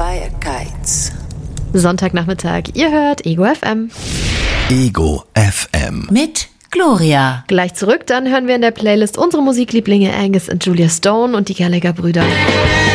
Fire Kites. Sonntagnachmittag, ihr hört Ego FM. Ego FM. Mit Gloria. Gleich zurück, dann hören wir in der Playlist unsere Musiklieblinge Angus und Julia Stone und die Gallagher-Brüder.